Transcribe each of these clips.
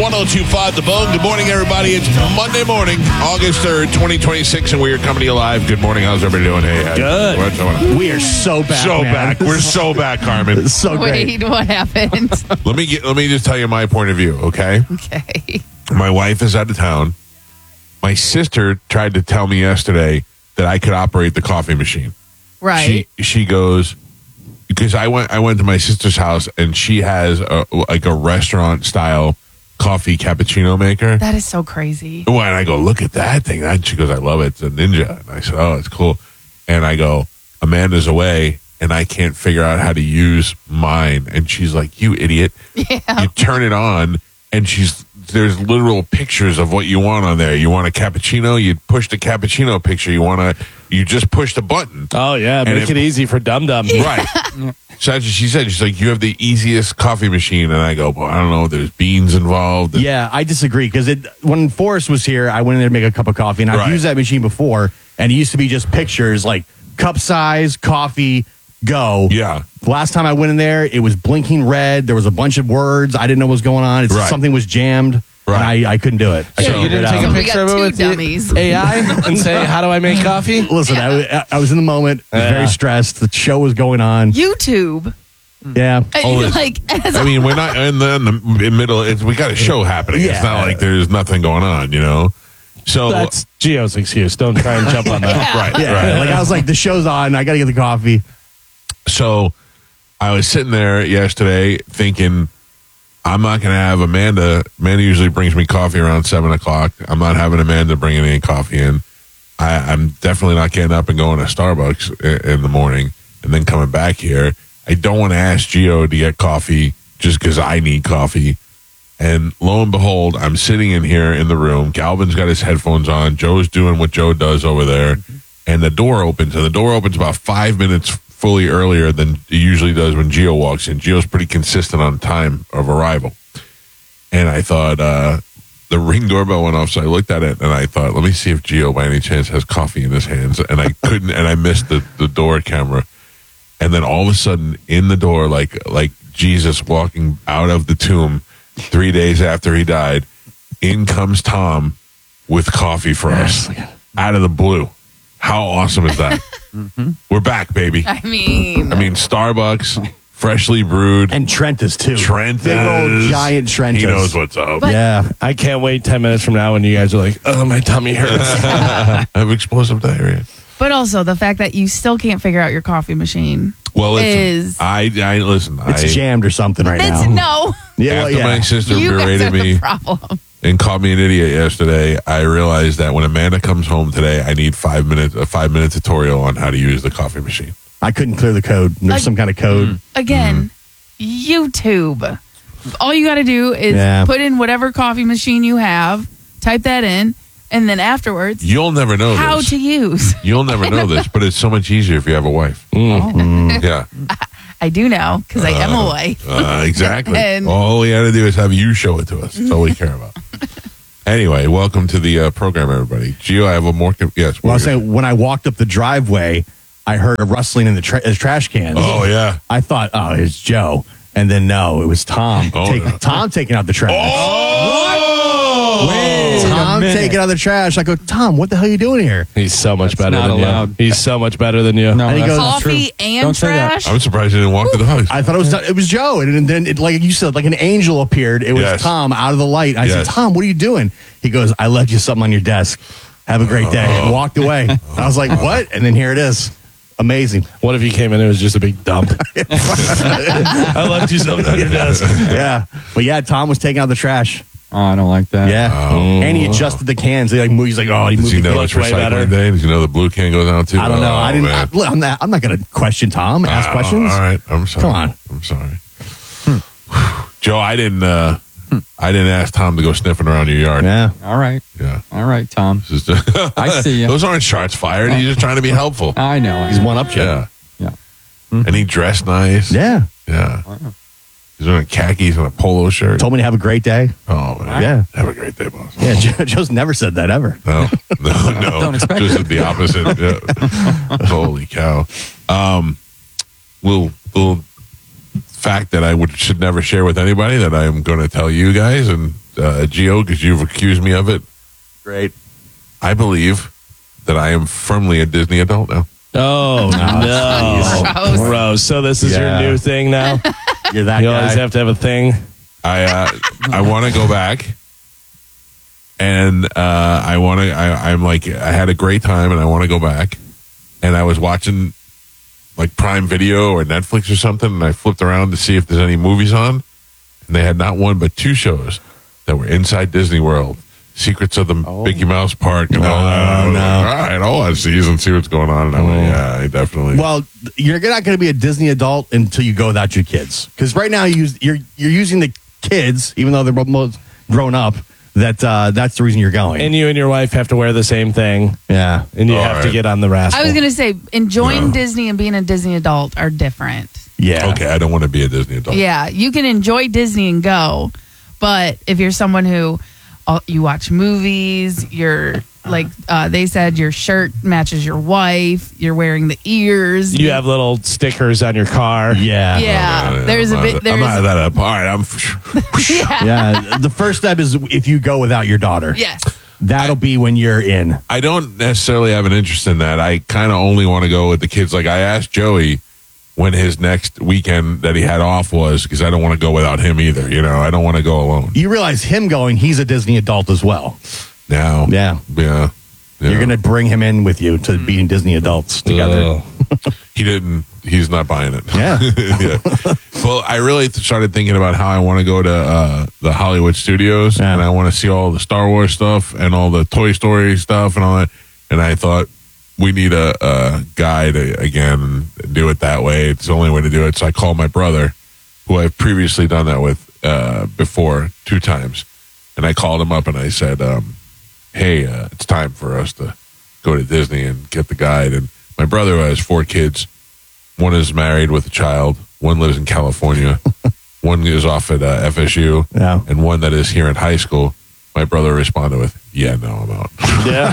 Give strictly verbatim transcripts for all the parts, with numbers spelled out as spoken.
one oh two point five The Bone. Good morning, everybody. It's Monday morning, August third, twenty twenty-six, and we are coming to you live. Good morning. How's everybody doing? Hey, hey. Good. What's going on? We are so back. So man. back. We're so back, Carmen. It's so great. Wait, what happened? Let me get, let me just tell you my point of view, okay? Okay. My wife is out of town. My sister tried to tell me yesterday that I could operate the coffee machine. Right. She she goes, because I went I went to my sister's house and she has a, like a restaurant style coffee cappuccino maker. That is so crazy. Well, and I go, look at that thing. And she goes, I love it. It's a Ninja. And I said, oh, it's cool. And I go, Amanda's away and I can't figure out how to use mine. And she's like, you idiot. Yeah. You turn it on and she's there's literal pictures of what you want on there. You want a cappuccino, you push the cappuccino picture. You want to, you just push the button. Oh, yeah. And Make if- it easy for Dum Dum. Right. So that's what she said. She's like, you have the easiest coffee machine. And I go, well, I don't know. There's beans involved. Yeah, I disagree because it when Forrest was here, I went in there to make a cup of coffee, and I've Right. used that machine before, and it used to be just pictures like cup size, coffee, go. Yeah. Last time I went in there, it was blinking red. There was a bunch of words. I didn't know what was going on. It's Right. something was jammed, Right. and I, I couldn't do it. Yeah, So- you didn't take a We picture got of it two with the dummies. A I and say, how do I make coffee? Listen, I, I was in the moment. I was Yeah. very stressed. The show was going on. YouTube. Yeah. Oh, it's- like, as I mean, we're not in the, in the middle. It's, we got a show happening. It's Yeah. not like there's nothing going on, you know? So, That's Gio's excuse. Don't try and jump on that. right, Yeah. right. Like I was like, the show's on. I got to get the coffee. So I was sitting there yesterday thinking, I'm not going to have Amanda. Amanda usually brings me coffee around seven o'clock. I'm not having Amanda bringing any coffee in. I, I'm definitely not getting up and going to Starbucks in, in the morning and then coming back here. I don't want to ask Gio to get coffee just because I need coffee. And lo and behold, I'm sitting in here in the room. Galvin's got his headphones on. Joe's doing what Joe does over there. And the door opens. And the door opens about five minutes fully earlier than it usually does when Gio walks in. Gio's pretty consistent on time of arrival. And I thought uh, the Ring doorbell went off. So I looked at it and I thought, let me see if Gio by any chance has coffee in his hands. And I couldn't. And I missed the, the door camera. And then all of a sudden in the door, like like Jesus walking out of the tomb three days after he died, in comes Tom with coffee for us out of the blue. How awesome is that? Mm-hmm. We're back, baby. I mean, I mean, Starbucks, freshly brewed. And Trent too. Trent Big old is- giant Trent. He knows what's up. But- Yeah. I can't wait ten minutes from now when you guys are like, oh, my tummy hurts. I have explosive diarrhea. but also the fact that you still can't figure out your coffee machine. Well, listen, Is- I, I listen. It's I, jammed or something right It's now. no. Yeah, well, after yeah. my sister You guys berated are the me problem. and called me an idiot yesterday, I realized that when Amanda comes home today, I need five minutes a five minute tutorial on how to use the coffee machine. I couldn't clear the code. There's Like- some kind of code. Again, YouTube. All you got to do is Yeah. put in whatever coffee machine you have, type that in, and then afterwards, You'll never know how this. to use. You'll never know this, but it's so much easier if you have a wife. Mm. Yeah, I do know because I am a wife. uh, exactly. And- all we had to do is have you show it to us. That's all we care about. Anyway, welcome to the uh, program, everybody. Gio, I have a more. Com- yes. Well, I what was were you- saying, when I walked up the driveway, I heard a rustling in the tra- his trash cans. Oh yeah. I thought, oh, it's Joe. And then, no, it was Tom. Oh, Take- no. Tom taking out the trash. Oh. Wait. Tom minute. taking out the trash. I go, Tom, what the hell are you doing here? He's so much That's better not than allowed. you. He's so much better than you. No, And he that's goes, not true. Coffee and Don't say that. trash. I'm surprised you didn't walk to the house. I thought it was it was Joe, and then it, like you said, like an angel appeared. It was Yes. Tom out of the light. I Yes. said, Tom, what are you doing? He goes, I left you something on your desk. Have a great day. And walked away. I was like, what? And then here it is. Amazing. What if he came in and it was just a big dump? I left you something on your desk. Yeah, but yeah, Tom was taking out the trash. Oh, I don't like that. Yeah, and he adjusted the cans. He like moved. He's like, oh, he Does moved he the know it's cans way better. recycling day? Does he know the blue can goes out too? I don't know. Oh, I didn't. man. I, I'm not. I'm not going to question Tom. Ask Oh, questions. All right. I'm sorry. Come on. I'm sorry. Joe, I didn't. Uh, I didn't ask Tom to go sniffing around your yard. Yeah. All right. Yeah. All right, Tom. This is just- I see ya. Those aren't shots fired. He's just trying to be helpful. I know. He's one up, Joe. Yeah. Yeah. And he dressed nice. Yeah. Yeah. He's wearing khakis and a polo shirt. Told me to have a great day. Oh, man. Yeah. Have a great day, boss. Yeah. Joe, Joe's never said that ever. No, no, no. Don't expect Just it. the opposite. Yeah. Holy cow. Um, little, little fact that I would should never share with anybody that I'm going to tell you guys, and uh, Gio, because you've accused me of it. Great. I believe that I am firmly a Disney adult now. Oh, no. Gross. Gross. So this is Yeah. your new thing now? You're that You guy. always have to have a thing? I uh, I want to go back, and uh, I want to. I'm like I had a great time, and I want to go back. And I was watching like Prime Video or Netflix or something, and I flipped around to see if there's any movies on, and they had not one but two shows that were inside Disney World. Secrets of the Mickey Mouse Park. And all that. I was no. like, all right, I'll watch these and see what's going on. And I went, yeah, I definitely. Well, you're not going to be a Disney adult until you go without your kids. Because right now you use, you're you're using the kids, even though they're both grown up. That uh, that's the reason you're going. And you and your wife have to wear the same thing, yeah. and you All have to right. get on the rascal. I was going to say, enjoying No. Disney and being a Disney adult are different. Yeah. okay, I don't want to be a Disney adult. Yeah, you can enjoy Disney and go, but if you're someone who uh, you watch movies, you're like uh, they said, your shirt matches your wife, you're wearing the ears. You have little stickers on your car. Yeah. yeah, Uh, there's a I'm bit. not- There's I'm not that up. All right, I'm. yeah. Yeah. The first step is if you go without your daughter. Yes. That'll be when you're in. I don't necessarily have an interest in that. I kind of only want to go with the kids. Like I asked Joey when his next weekend that he had off was because I don't want to go without him either. You know, I don't want to go alone. You realize him going, he's a Disney adult as well. Now, Yeah. yeah, yeah. You're going to bring him in with you to being Disney adults together. Ugh. He didn't. He's not buying it. Yeah. yeah. Well, I really th- started thinking about how I want to go to uh, the Hollywood Studios Yeah. and I want to see all the Star Wars stuff and all the Toy Story stuff and all that. And I thought we need a, a guy to again do it that way. It's the only way to do it. So I called my brother, who I've previously done that with uh, before two times, and I called him up and I said, um, "Hey, uh, it's time for us to go to Disney and get the guide." And my brother has four kids. One is married with a child. One lives in California. One is off at uh, F S U. Yeah. And one that is here in high school. My brother responded with, "Yeah, no, I'm out." Yeah.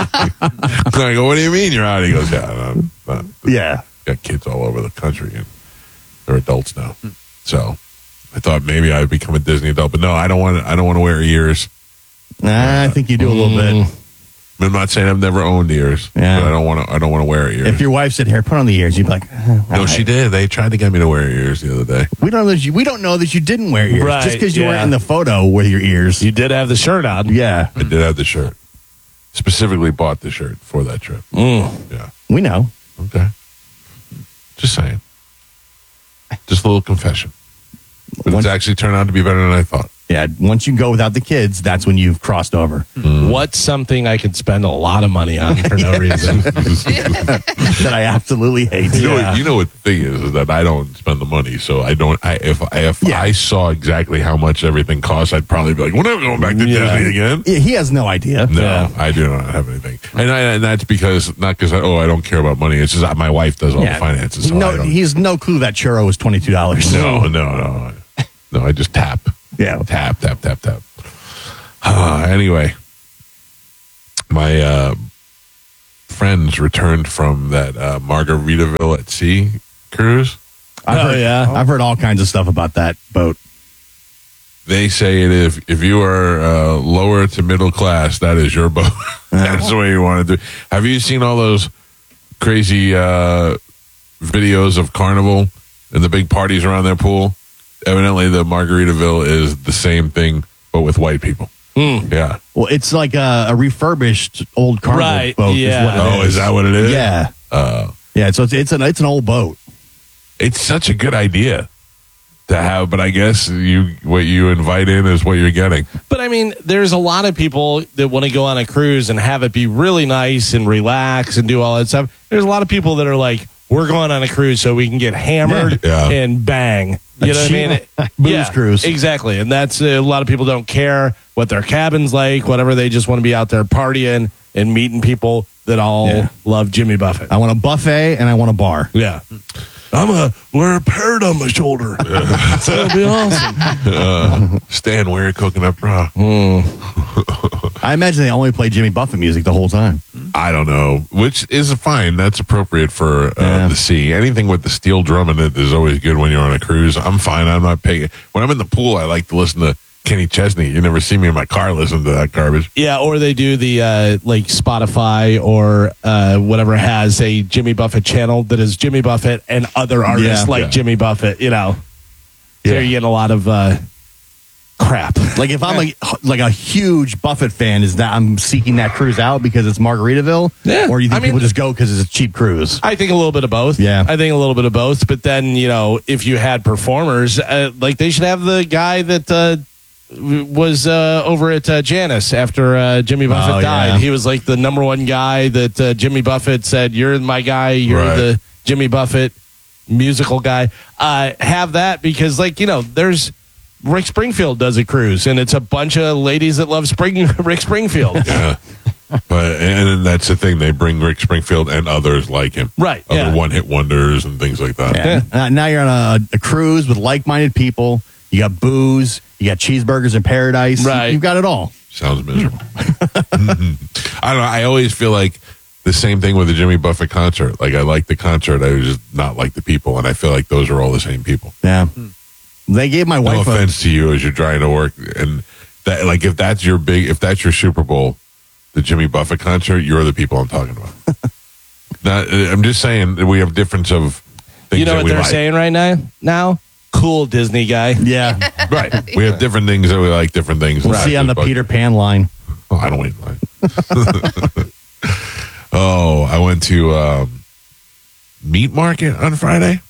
I go, "What do you mean you're out?" He goes, "Yeah, no, no, Yeah. got kids all over the country and they're adults now." So I thought maybe I'd become a Disney adult, but no, I don't want to. I don't want to wear ears. Nah, I think you do a little bit. I'm not saying I've never owned ears, Yeah. but I don't want to. I don't want to wear ears. If your wife said, "Here, put on the ears," you'd be like, eh, all no, right. she did. They tried to get me to wear ears the other day. We don't know that you, we don't know that you didn't wear ears Right, just because you yeah. weren't in the photo with your ears. You did have the shirt on. Yeah, I did have the shirt. Specifically bought the shirt for that trip. Mm. Yeah. we know. Okay. Just saying. Just a little confession. But Once- it's actually turned out to be better than I thought. Yeah, once you go without the kids, that's when you've crossed over. What's something I could spend a lot of money on for no reason? That I absolutely hate. You know, Yeah. what, you know what the thing is, is that I don't spend the money, so I don't. I if I if Yeah. I saw exactly how much everything costs, I'd probably be like, "We're never going back to Yeah. Disney again." Yeah, he has no idea. No, Yeah. I do not have anything, and I, and that's because not because I, oh I don't care about money. It's just that my wife does all Yeah. the finances. So I no, don't, he has no clue that churro was twenty two dollars. no, no, no, no. I just tap, Yeah. tap, tap, tap, tap. Uh, anyway, my uh, friends returned from that uh, Margaritaville at Sea cruise. I've Oh, heard, yeah. I've heard all kinds of stuff about that boat. They say it if if you are uh, lower to middle class, that is your boat. That's the way you want to do. Have you seen all those crazy uh, videos of Carnival and the big parties around their pool? Evidently, the Margaritaville is the same thing, but with white people. Yeah. Well, it's like a, a refurbished old carnival Right, boat. yeah. Is what it Oh, is that what it is? Yeah. Uh, Yeah. So it's it's an it's an old boat. it's such a good idea to have, but I guess you what you invite in is what you're getting. But I mean, there's a lot of people that want to go on a cruise and have it be really nice and relax and do all that stuff. There's a lot of people that are like, we're going on a cruise so we can get hammered Yeah. and bang. You know what I mean? Booze cruise. Exactly. And that's uh, a lot of people don't care what their cabin's like, whatever. They just want to be out there partying and meeting people that all Yeah. love Jimmy Buffett. I want a buffet and I want a bar. Yeah. I'm going to wear a parrot on my shoulder. That'll be awesome. Uh, Stan, wear a coconut bra. I imagine they only play Jimmy Buffett music the whole time. I don't know, which is fine. That's appropriate for uh, Yeah. the sea. Anything with the steel drum in it is always good when you're on a cruise. I'm fine. I'm not paying. When I'm in the pool, I like to listen to Kenny Chesney. You never see me in my car listening to that garbage. Yeah, or they do the uh, like Spotify or uh, whatever has a Jimmy Buffett channel that is Jimmy Buffett and other artists Yeah. like Yeah. Jimmy Buffett. You know, so Yeah. you're getting a lot of uh, crap. Like if I'm a like a huge Buffett fan, is that I'm seeking that cruise out because it's Margaritaville? Yeah. Or you think I mean- people just go because it's a cheap cruise? I think a little bit of both. Yeah. I think a little bit of both. But then, you know, if you had performers, uh, like they should have the guy that uh, w- was uh, over at uh, Janice after uh, Jimmy Buffett Oh, died. yeah. He was like the number one guy that uh, Jimmy Buffett said, "You're my guy. You're Right. the Jimmy Buffett musical guy." Uh, have that because, like, you know, there's Rick Springfield does a cruise, and it's a bunch of ladies that love Spring Rick Springfield. Yeah. But and then that's the thing. They bring Rick Springfield and others like him. Right, Other yeah. one-hit wonders and things like that. Yeah. Uh, now you're on a, a cruise with like-minded people. You got booze. You got cheeseburgers in paradise. Right. You, have got it all. Sounds miserable. I don't know. I always feel like the same thing with the Jimmy Buffett concert. Like I like the concert, I just not like the people, and I feel like those are all the same people. Yeah. They gave my No wife a, offense to you as you're trying to work, and that like if that's your big, if that's your Super Bowl, the Jimmy Buffett concert, you're the people I'm talking about. Not, I'm just saying that we have difference of things You know that what we they're like. saying right now? Now, cool Disney guy. Yeah. Right. We have different things that we like, different things. We'll Not see on the just like- Peter Pan line. Oh, I don't wait in line. Oh, I went to um, Meat Market on Friday.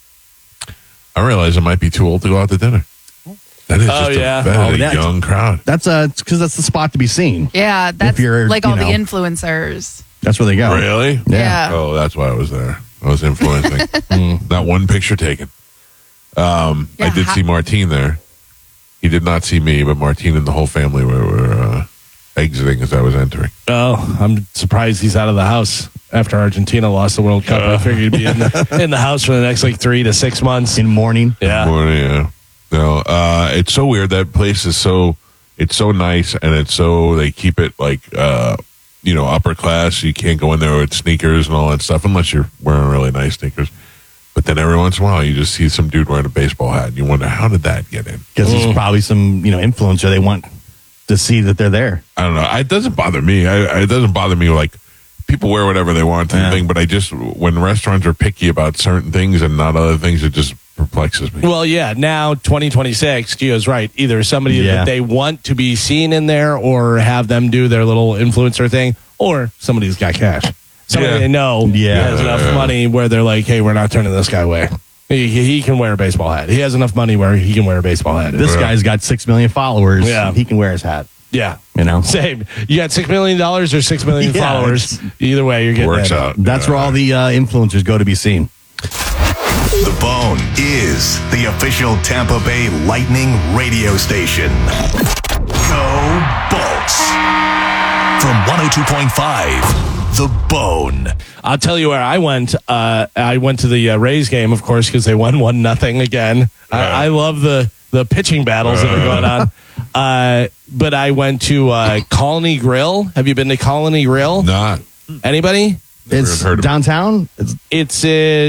I realized I might be too old to go out to dinner. That is Oh, just yeah. a, that Oh, is a that's- young crowd. That's uh because that's the spot to be seen. Yeah, that's you're, like you all the know- influencers. That's where they go. Really? Yeah. Oh, that's why I was there. I was influencing. Not one picture taken. Um, I Yeah, did how- see Martine there. He did not see me, but Martine and the whole family were, were uh, exiting as I was entering. Oh, I'm surprised he's out of the house after Argentina lost the World Cup. I figured he'd be in the, in the house for the next like three to six months. In mourning. Yeah. Morning, yeah. No, uh, it's so weird. That place is so, it's so nice, and it's so, they keep it like, uh, you know, upper class. You can't go in there with sneakers and all that stuff unless you're wearing really nice sneakers. But then every once in a while, you just see some dude wearing a baseball hat, and you wonder, how did that get in? Because there's probably some, you know, influencer they want to see that they're there. I don't know. It doesn't bother me. I, I- it doesn't bother me. Like people wear whatever they want to Yeah. the thing, but I just when restaurants are picky about certain things and not other things, it just perplexes me. Well, yeah, now twenty twenty-six, Gio's right. Either somebody Yeah. that they want to be seen in there or have them do their little influencer thing, or somebody who's got cash. Somebody Yeah. they know Yeah. has enough Yeah. money where they're like, hey, we're not turning this guy away. He, he can wear a baseball hat. He has enough money where he can wear a baseball hat. This Yeah. guy's got six million followers. Yeah. He can wear his hat. yeah. You know? Same. You got six million dollars or six million Yeah, followers. Either way, you're getting Works that. out. That's Yeah. where all the uh, influencers go to be seen. The Bone is the official Tampa Bay Lightning radio station. Go Bolts. From one oh two point five, The Bone. I'll tell you where I went. Uh, I went to the uh, Rays game, of course, because they won one nothing again. I, I love the the pitching battles that are going on. Uh, but I went to uh, Colony Grill. Have you been to Colony Grill? Not. Anybody? It's heard of it. downtown. It's It's uh,